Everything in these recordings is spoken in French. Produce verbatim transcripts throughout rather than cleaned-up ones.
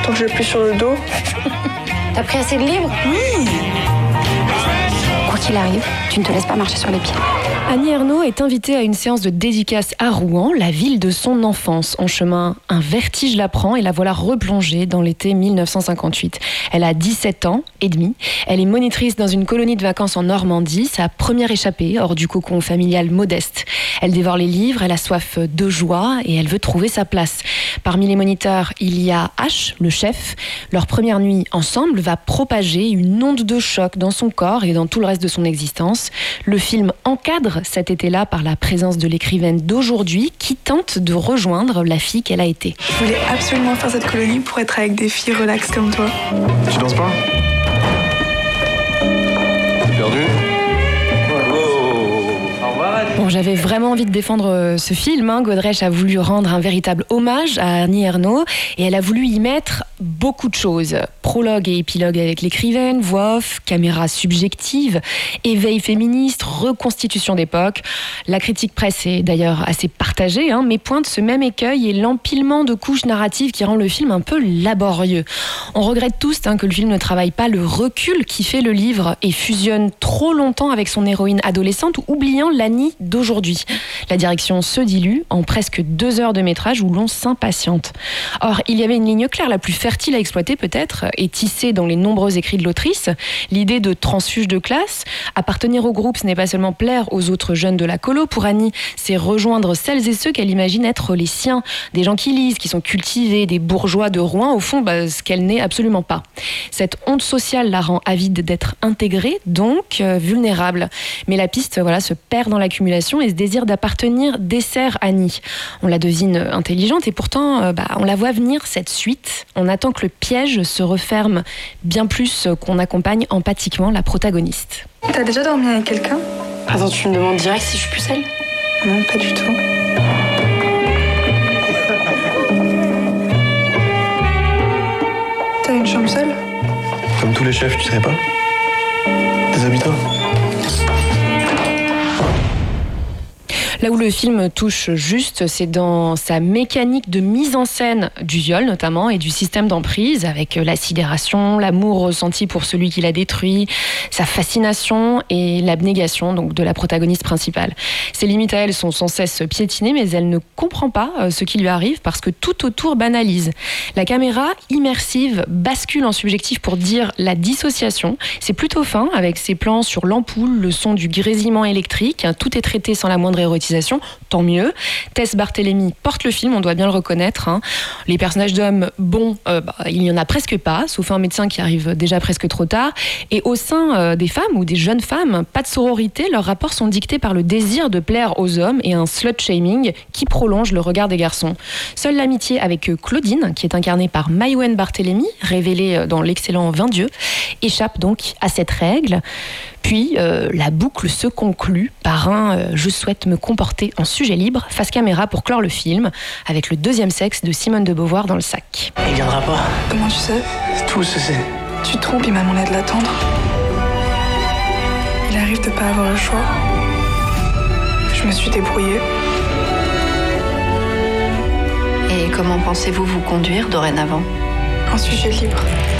Tant que j'ai plus sur le dos. T'as pris assez de livres ? Oui. Quoi qu'il arrive, tu ne te laisses pas marcher sur les pieds. Annie Ernaux est invitée à une séance de dédicace à Rouen, la ville de son enfance. En chemin, un vertige la prend et la voilà replongée dans l'été dix-neuf cent cinquante-huit. Elle a dix-sept ans et demi. Elle est monitrice dans une colonie de vacances en Normandie, sa première échappée hors du cocon familial modeste. Elle dévore les livres, elle a soif de joie et elle veut trouver sa place. Parmi les moniteurs, il y a H, le chef. Leur première nuit ensemble va propager une onde de choc dans son corps et dans tout le reste de son existence. Le film encadre cet été-là par la présence de l'écrivaine d'aujourd'hui qui tente de rejoindre la fille qu'elle a été. Je voulais absolument faire cette colonie pour être avec des filles relax comme toi. Tu danses pas ? T'es perdu ? Bon, j'avais vraiment envie de défendre ce film. Hein. Godrèche a voulu rendre un véritable hommage à Annie Ernaux et elle a voulu y mettre beaucoup de choses. Prologue et épilogue avec l'écrivaine, voix off, caméra subjective, éveil féministe, reconstitution d'époque. La critique presse est d'ailleurs assez partagée, hein, mais pointe ce même écueil et l'empilement de couches narratives qui rend le film un peu laborieux. On regrette tous hein, que le film ne travaille pas le recul qui fait le livre et fusionne trop longtemps avec son héroïne adolescente, oubliant l'Annie d'aujourd'hui. La direction se dilue en presque deux heures de métrage où l'on s'impatiente. Or, il y avait une ligne claire, la plus fertile à exploiter peut-être, et tissée dans les nombreux écrits de l'autrice. L'idée de transfuge de classe, appartenir au groupe, ce n'est pas seulement plaire aux autres jeunes de la colo. Pour Annie, c'est rejoindre celles et ceux qu'elle imagine être les siens. Des gens qui lisent, qui sont cultivés, des bourgeois de Rouen, au fond, bah, ce qu'elle n'est absolument pas. Cette honte sociale la rend avide d'être intégrée, donc euh, vulnérable. Mais la piste voilà, se perd dans l'accumulation et ce désir d'appartenir dessert Annie. On la devine intelligente et pourtant, euh, bah, on la voit venir cette suite. On attend que le piège se referme bien plus qu'on accompagne empathiquement la protagoniste. T'as déjà dormi avec quelqu'un ? Attends, tu me demandes direct si je suis plus seule ? Non, pas du tout. T'as une chambre seule ? Comme tous les chefs, tu serais pas ? Déshabille-toi. Là où le film touche juste, c'est dans sa mécanique de mise en scène du viol notamment et du système d'emprise avec la sidération, l'amour ressenti pour celui qui l'a détruit, sa fascination et l'abnégation donc de la protagoniste principale. Ses limites à elle sont sans cesse piétinées, mais elle ne comprend pas ce qui lui arrive parce que tout autour banalise. La caméra immersive bascule en subjectif pour dire la dissociation. C'est plutôt fin avec ses plans sur l'ampoule, le son du grésillement électrique. Tout est traité sans la moindre érotisation. Tant mieux. Tess Barthélémy porte le film, on doit bien le reconnaître. Hein. Les personnages d'hommes, bon, euh, bah, il n'y en a presque pas, sauf un médecin qui arrive déjà presque trop tard. Et au sein euh, des femmes ou des jeunes femmes, pas de sororité, leurs rapports sont dictés par le désir de plaire aux hommes et un slut-shaming qui prolonge le regard des garçons. Seule l'amitié avec Claudine, qui est incarnée par Maïwenn Barthélémy, révélée dans l'excellent Vingt Dieux, échappe donc à cette règle. Puis, euh, la boucle se conclut par un euh, « Je souhaite me comporter en sujet libre » face caméra pour clore le film, avec le deuxième sexe de Simone de Beauvoir dans le sac. Il viendra pas. Comment tu sais ? Tout se sait. Tu te trompes, il m'a demandé de l'attendre. Il arrive de pas avoir le choix. Je me suis débrouillée. Et comment pensez-vous vous conduire dorénavant ? En sujet libre.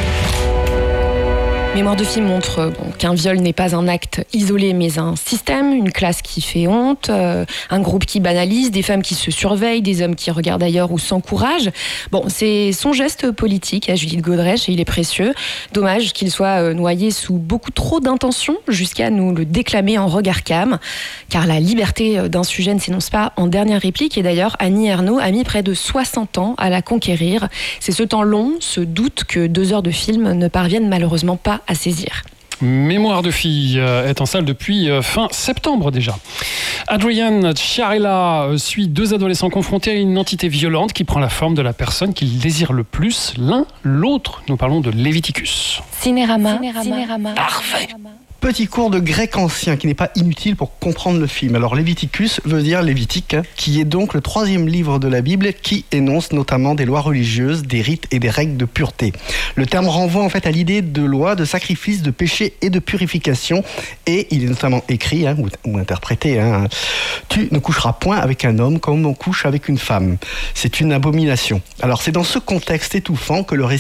Mémoire de fille montre bon, qu'un viol n'est pas un acte isolé, mais un système, une classe qui fait honte, euh, un groupe qui banalise, des femmes qui se surveillent, des hommes qui regardent ailleurs ou s'encouragent. Bon, c'est son geste politique à Judith Godrèche et il est précieux. Dommage qu'il soit euh, noyé sous beaucoup trop d'intentions jusqu'à nous le déclamer en regard cam, car la liberté d'un sujet ne s'énonce pas en dernière réplique. Et d'ailleurs, Annie Ernaux a mis près de soixante ans à la conquérir. C'est ce temps long, ce doute que deux heures de film ne parviennent malheureusement pas à saisir. Mémoire de fille est en salle depuis fin septembre déjà. Adrian Chiarella suit deux adolescents confrontés à une entité violente qui prend la forme de la personne qu'ils désirent le plus, l'un l'autre. Nous parlons de Léviticus. Cinérama. Cinérama. Parfait. Petit cours de grec ancien qui n'est pas inutile pour comprendre le film. Alors Léviticus veut dire Lévitique, qui est donc le troisième livre de la Bible qui énonce notamment des lois religieuses, des rites et des règles de pureté. Le terme renvoie en fait à l'idée de loi, de sacrifice, de péché et de purification. Et il est notamment écrit hein, ou, ou interprété hein, tu ne coucheras point avec un homme comme on couche avec une femme. C'est une abomination. Alors c'est dans ce contexte étouffant que le récit